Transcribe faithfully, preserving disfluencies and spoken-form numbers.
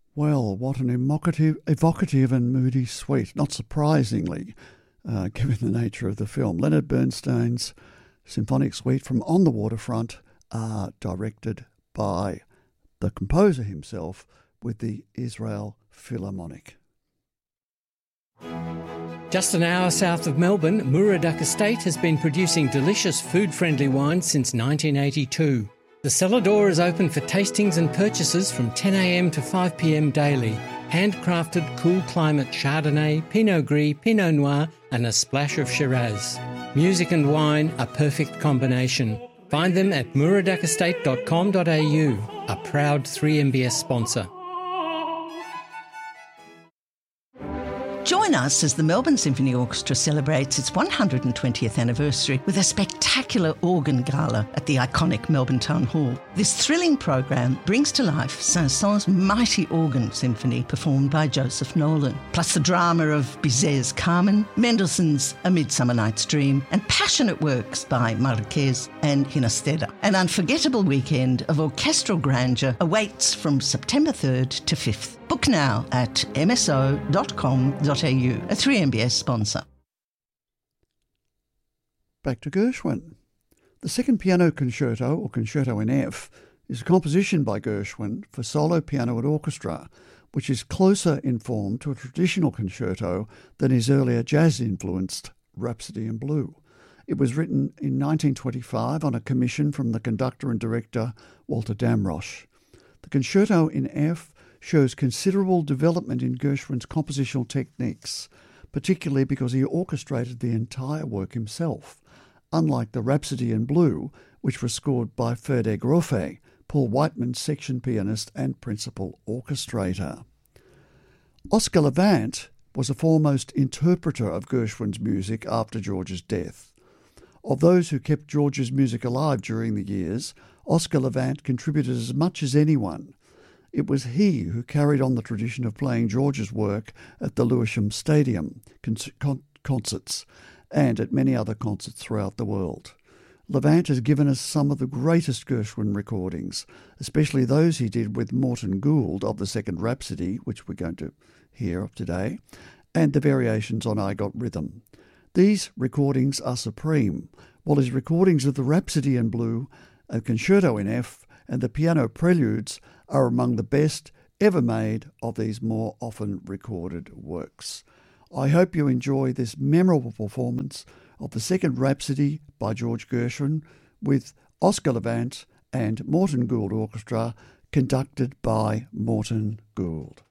Well, what an evocative, evocative and moody suite, not surprisingly, uh, given the nature of the film. Leonard Bernstein's symphonic suite from On the Waterfront are directed by the composer himself with the Israel Philharmonic. Just an hour south of Melbourne, Muraduck Estate has been producing delicious food-friendly wine since nineteen eighty-two. The cellar door is open for tastings and purchases from ten a m to five p m daily. Handcrafted cool climate Chardonnay, Pinot Gris, Pinot Noir and a splash of Shiraz. Music and wine, a perfect combination. Find them at muraduck estate dot com dot a u, a proud three M B S sponsor. Join us as the Melbourne Symphony Orchestra celebrates its one hundred twentieth anniversary with a spectacular organ gala at the iconic Melbourne Town Hall. This thrilling program brings to life Saint-Saëns' mighty organ symphony performed by Joseph Nolan, plus the drama of Bizet's Carmen, Mendelssohn's A Midsummer Night's Dream, and passionate works by Marquez and Ginastera. An unforgettable weekend of orchestral grandeur awaits from September third to fifth. Book now at m s o dot com dot a u, a three M B S sponsor. Back to Gershwin. The second piano concerto, or concerto in F, is a composition by Gershwin for solo piano and orchestra, which is closer in form to a traditional concerto than his earlier jazz-influenced Rhapsody in Blue. It was written in nineteen twenty-five on a commission from the conductor and director Walter Damrosch. The concerto in F shows considerable development in Gershwin's compositional techniques, particularly because he orchestrated the entire work himself, unlike the Rhapsody in Blue, which was scored by Ferde Grofé, Paul Whiteman's section pianist and principal orchestrator. Oscar Levant was a foremost interpreter of Gershwin's music after George's death. Of those who kept George's music alive during the years, Oscar Levant contributed as much as anyone. It was he who carried on the tradition of playing George's work at the Lewisham Stadium con- con- concerts and at many other concerts throughout the world. Levant has given us some of the greatest Gershwin recordings, especially those he did with Morton Gould of the Second Rhapsody, which we're going to hear of today, and the variations on I Got Rhythm. These recordings are supreme, while his recordings of the Rhapsody in Blue, a concerto in F, and the piano preludes are among the best ever made of these more often recorded works. I hope you enjoy this memorable performance of the Second Rhapsody by George Gershwin with Oscar Levant and Morton Gould Orchestra, conducted by Morton Gould.